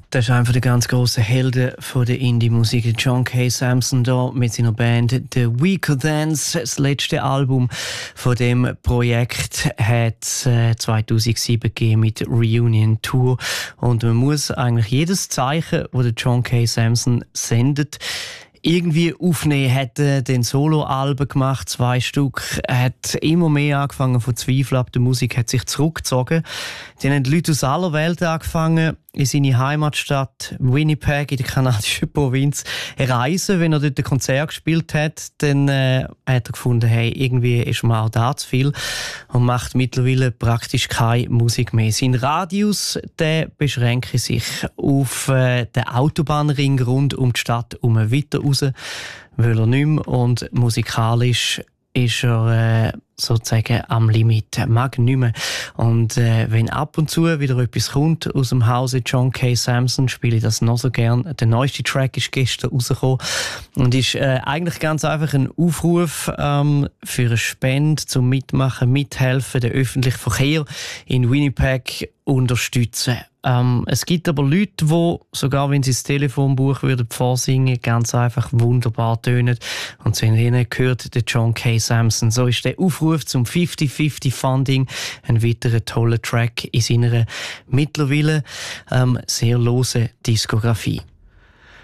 Das ist einer der ganz grossen Helden der Indie-Musik, John K. Samson, da mit seiner Band The Weaker Thans. Das letzte Album von dem Projekt hat 2007 gegeben mit Reunion Tour. Und man muss eigentlich jedes Zeichen, das der John K. Samson sendet, irgendwie aufnehmen. Hat den Solo-Alben gemacht, 2 Stück. Er hat immer mehr angefangen zu zweifeln ab der Musik, hat sich zurückgezogen. Dann haben die Leute aus aller Welt angefangen, in seine Heimatstadt Winnipeg in der kanadischen Provinz reisen. Wenn er dort ein Konzert gespielt hat, dann hat er gefunden, hey, irgendwie ist mir auch da zu viel und macht mittlerweile praktisch keine Musik mehr. Sein Radius der beschränke sich auf den Autobahnring rund um die Stadt weiter raus, will er nicht mehr, und musikalisch ist er sozusagen am Limit, mag nicht mehr. Und wenn ab und zu wieder etwas kommt aus dem Hause John K. Samson, spiele ich das noch so gern. Der neueste Track ist gestern rausgekommen und ist eigentlich ganz einfach ein Aufruf für eine Spende, zum Mitmachen, mithelfen, den öffentlichen Verkehr in Winnipeg unterstützen. Es gibt aber Leute, die, sogar wenn sie das Telefonbuch würden vorsingen, ganz einfach wunderbar tönen. Und zu ihnen gehört der John K. Samson. So ist der Aufruf zum 50-50 Funding ein weiterer toller Track in seiner mittlerweile sehr losen Diskografie.